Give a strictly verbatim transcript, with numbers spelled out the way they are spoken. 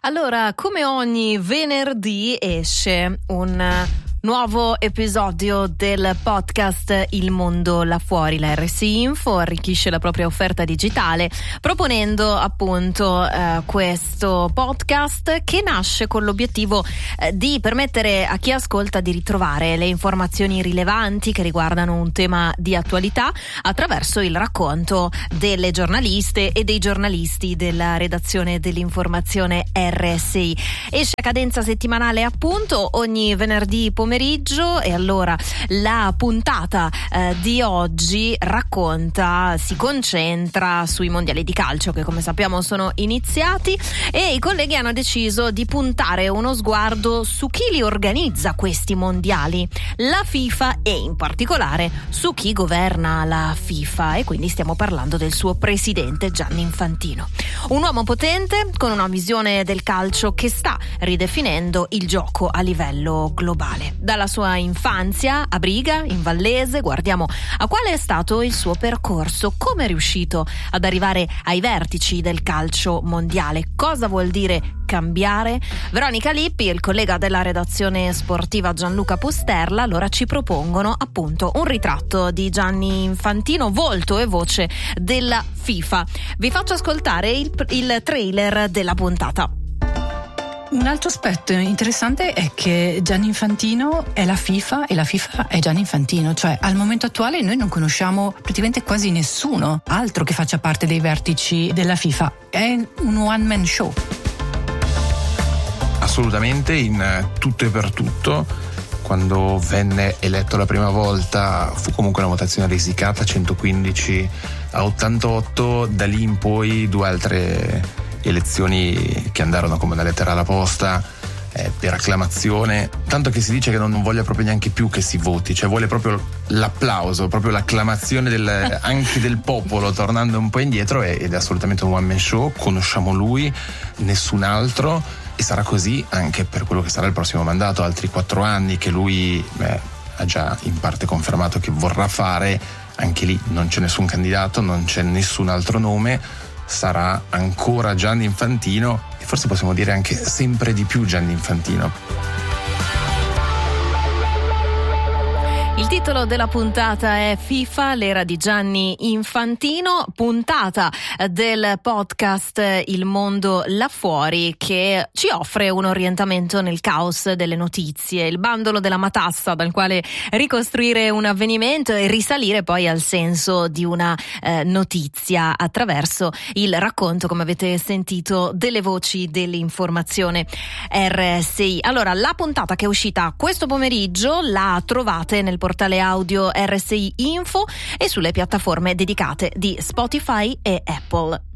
Allora, come ogni venerdì esce un nuovo episodio del podcast Il Mondo Là Fuori. La R S I Info arricchisce la propria offerta digitale proponendo appunto eh, questo podcast che nasce con l'obiettivo eh, di permettere a chi ascolta di ritrovare le informazioni rilevanti che riguardano un tema di attualità attraverso il racconto delle giornaliste e dei giornalisti della redazione dell'informazione R S I. Esce a cadenza settimanale appunto ogni venerdì pomeriggio. E allora la puntata eh, di oggi racconta, si concentra sui mondiali di calcio che come sappiamo sono iniziati e i colleghi hanno deciso di puntare uno sguardo su chi li organizza questi mondiali, la FIFA, e in particolare su chi governa la FIFA, e quindi stiamo parlando del suo presidente Gianni Infantino, un uomo potente con una visione del calcio che sta ridefinendo il gioco a livello globale. Dalla sua infanzia a Briga, in Vallese, guardiamo a quale è stato il suo percorso, come è riuscito ad arrivare ai vertici del calcio mondiale, cosa vuol dire cambiare. Veronica Lippi e il collega della redazione sportiva Gianluca Pusterla allora ci propongono appunto un ritratto di Gianni Infantino, volto e voce della FIFA. Vi faccio ascoltare il, il trailer della puntata. Un altro aspetto interessante è che Gianni Infantino è la FIFA e la FIFA è Gianni Infantino, cioè al momento attuale noi non conosciamo praticamente quasi nessuno altro che faccia parte dei vertici della FIFA, è un one man show. Assolutamente, in tutto e per tutto. Quando venne eletto la prima volta fu comunque una votazione risicata, centoquindici a ottantotto, da lì in poi due altre elezioni che andarono come una lettera alla posta, eh, per acclamazione, tanto che si dice che non voglia proprio neanche più che si voti, cioè vuole proprio l'applauso, proprio l'acclamazione del, anche del popolo, tornando un po' indietro, ed è assolutamente un one man show. Conosciamo lui, nessun altro, e sarà così anche per quello che sarà il prossimo mandato, altri quattro anni che lui beh, ha già in parte confermato che vorrà fare. Anche lì non c'è nessun candidato, non c'è nessun altro nome, sarà ancora Gianni Infantino, e forse possiamo dire anche sempre di più Gianni Infantino. Il titolo della puntata è FIFA, l'era di Gianni Infantino, puntata del podcast Il Mondo Là Fuori che ci offre un orientamento nel caos delle notizie, il bandolo della matassa dal quale ricostruire un avvenimento e risalire poi al senso di una eh, notizia attraverso il racconto, come avete sentito, delle voci dell'informazione R S I. Allora, la puntata che è uscita questo pomeriggio la trovate nel portale audio R S I Info e sulle piattaforme dedicate di Spotify e Apple.